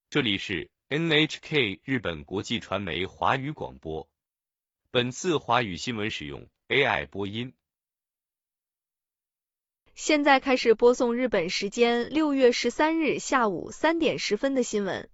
这里是 NHK 日本国际传媒华语广播。本次华语新闻使用 AI 播音。 现在开始播送日本时间6月13日下午3点10分的新闻。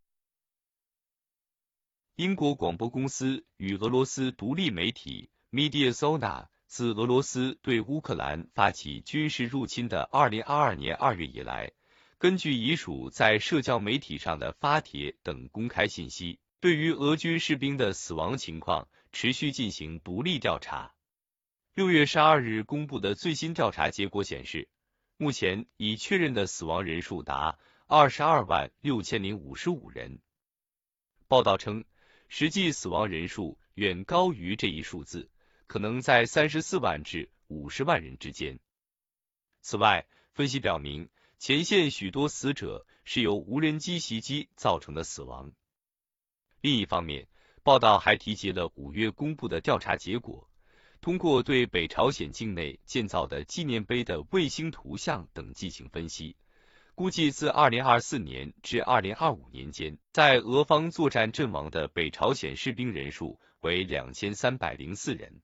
英国广播公司与俄罗斯独立媒体 Mediazona 自俄罗斯对乌克兰发起军事入侵的2022年2月以来，根据遗属在社交媒体上的发帖等公开信息，对于俄军士兵的死亡情况持续进行独立调查。6月12日公布的最新调查结果显示，目前已确认的死亡人数达226055人。报道称，实际死亡人数远高于这一数字，可能在34万至50万人之间。此外，分析表明，前线许多死者是由无人机袭击造成的死亡。另一方面，报道还提及了5月公布的调查结果，通过对北朝鲜境内建造的纪念碑的卫星图像等进行分析，估计自2024年至2025年间，在俄方作战阵亡的北朝鲜士兵人数为2304人。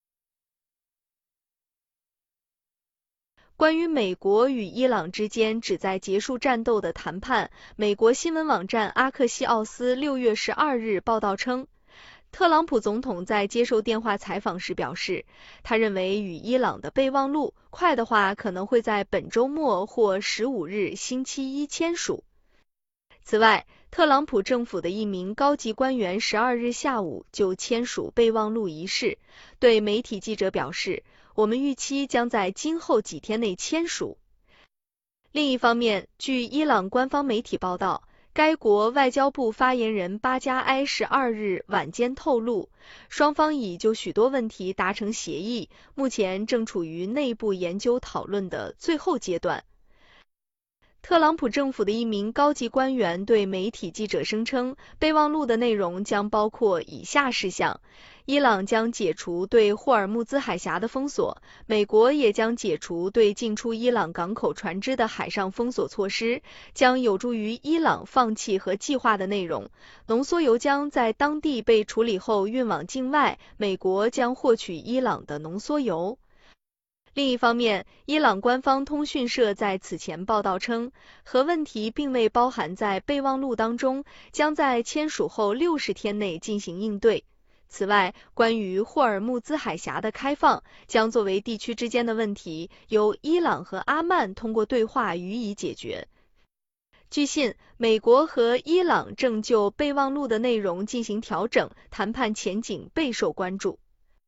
关于美国与伊朗之间旨在结束战斗的谈判，美国新闻网站阿克西奥斯6月12日报道称，特朗普总统在接受电话采访时表示，他认为与伊朗的备忘录快的话可能会在本周末或15日星期一签署。此外，特朗普政府的一名高级官员12日下午就签署备忘录一事，对媒体记者表示，我们预期将在今后几天内签署。另一方面，据伊朗官方媒体报道，该国外交部发言人巴加埃12日晚间透露，双方已就许多问题达成协议，目前正处于内部研究讨论的最后阶段。特朗普政府的一名高级官员对媒体记者声称，备忘录的内容将包括以下事项：伊朗将解除对霍尔木兹海峡的封锁，美国也将解除对进出伊朗港口船只的海上封锁措施，将有助于伊朗放弃和计划的内容，浓缩铀将在当地被处理后运往境外，美国将获取伊朗的浓缩铀。另一方面，伊朗官方通讯社在此前报道称，核问题并未包含在备忘录当中，将在签署后60天内进行应对。此外，关于霍尔木兹海峡的开放将作为地区之间的问题，由伊朗和阿曼通过对话予以解决。据信，美国和伊朗正就备忘录的内容进行调整，谈判前景备受关注。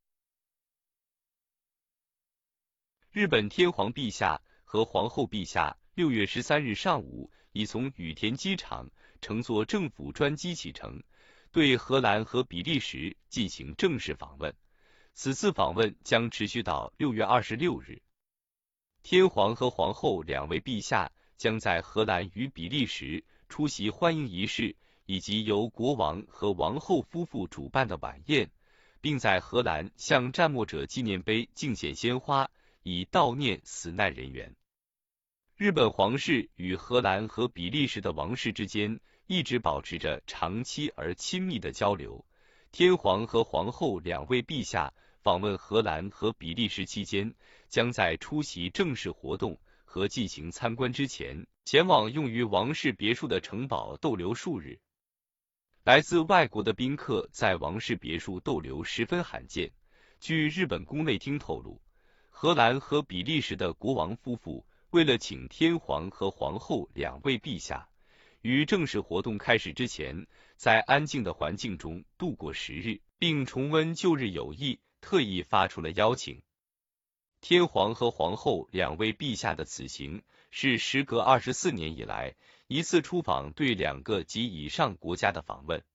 日本天皇陛下和皇后陛下6月13日上午已从羽田机场乘坐政府专机启程，对荷兰和比利时进行正式访问。此次访问将持续到6月26日。天皇和皇后两位陛下将在荷兰与比利时出席欢迎仪式以及由国王和王后夫妇主办的晚宴，并在荷兰向战没者纪念碑敬献鲜花，以悼念死难人员。日本皇室与荷兰和比利时的王室之间一直保持着长期而亲密的交流。天皇和皇后两位陛下访问荷兰和比利时期间，将在出席正式活动和进行参观之前，前往用于王室别墅的城堡逗留数日。来自外国的宾客在王室别墅逗留十分罕见。据日本宫内厅透露，荷兰和比利时的国王夫妇为了请天皇和皇后两位陛下于正式活动开始之前，在安静的环境中度过10日，并重温旧日友谊，特意发出了邀请。天皇和皇后两位陛下的此行是时隔24年以来一次出访对2个及以上国家的访问。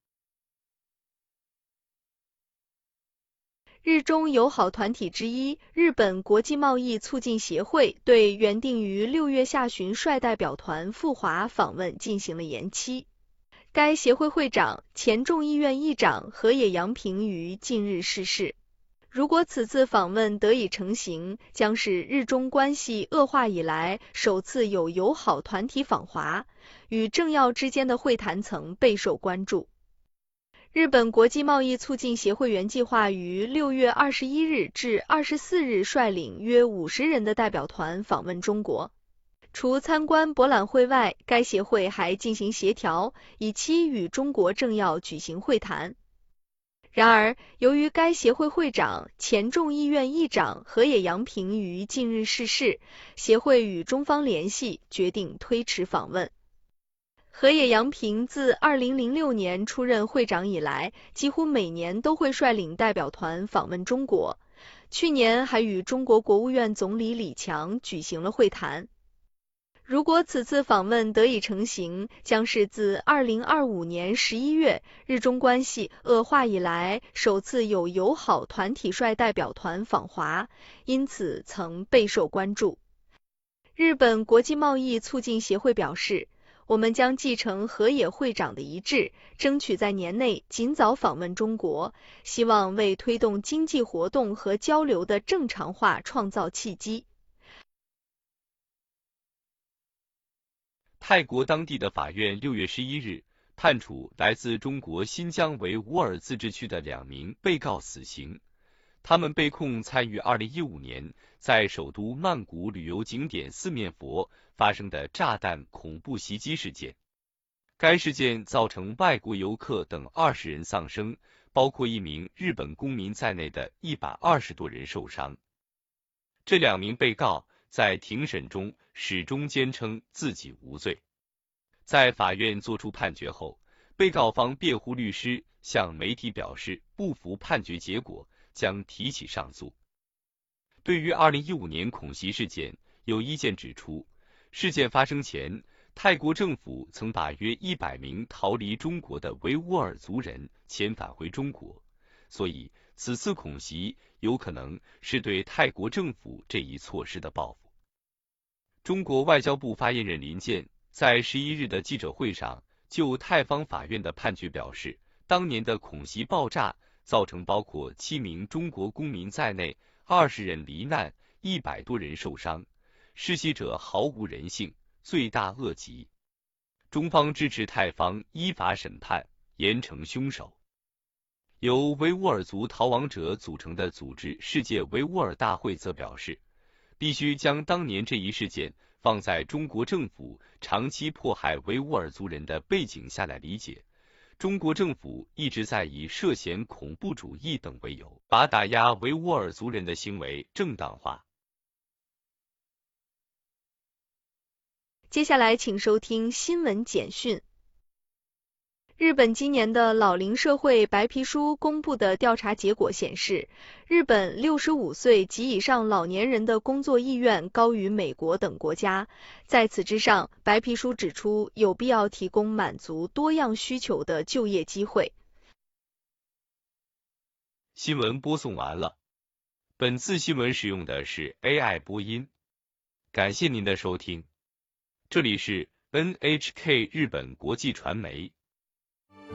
日中友好团体之一，日本国际贸易促进协会对原定于6月下旬率代表团赴华访问进行了延期。该协会会长、前众议院议长河野洋平于近日逝世。 如果此次访问得以成行，将是日中关系恶化以来首次有友好团体访华，与政要之间的会谈曾备受关注。日本国际贸易促进协会原计划于6月21日至24日率领约50人的代表团访问中国。除参观博览会外，该协会还进行协调，以期与中国政要举行会谈。然而，由于该协会会长、前众议院议长河野洋平于近日逝世，协会与中方联系，决定推迟访问。河野洋平自2006年出任会长以来，几乎每年都会率领代表团访问中国，去年还与中国国务院总理李强举行了会谈。如果此次访问得以成行，将是自2025年11月日中关系恶化以来首次有友好团体率代表团访华，因此曾备受关注。日本国际贸易促进协会表示，我们将继承河野会长的遗志，争取在年内尽早访问中国，希望为推动经济活动和交流的正常化创造契机。 泰国当地的法院6月11日判处来自中国新疆维吾尔自治区的2名被告死刑，他们被控参与2015年在首都曼谷旅游景点四面佛发生的炸弹恐怖袭击事件。该事件造成外国游客等20人丧生，包括1名日本公民在内的120多人受伤。这2名被告在庭审中始终坚称自己无罪。在法院作出判决后，被告方辩护律师向媒体表示不服判决结果，将提起上诉。对于2015年恐袭事件，有意见指出，事件发生前，泰国政府曾把约100名逃离中国的维吾尔族人遣返回中国，所以此次恐袭有可能是对泰国政府这一措施的报复。中国外交部发言人林健在11日的记者会上就泰方法院的判决表示，当年的恐袭爆炸造成包括7名中国公民在内20人罹难，100多人受伤，施袭者毫无人性，罪大恶极。中方支持泰方依法审判，严惩凶手。由维吾尔族逃亡者组成的组织世界维吾尔大会则表示，必须将当年这一事件放在中国政府长期迫害维吾尔族人的背景下来理解。中国政府一直在以涉嫌恐怖主义等为由，把打压维吾尔族人的行为正当化。 接下来请收听新闻简讯。日本今年的老龄社会白皮书公布的调查结果显示，日本65岁及以上老年人的工作意愿高于美国等国家。在此之上，白皮书指出有必要提供满足多样需求的就业机会。 新闻播送完了，本次新闻使用的是 AI 播音，感谢您的收听。这里是 NHK 日本国际传媒。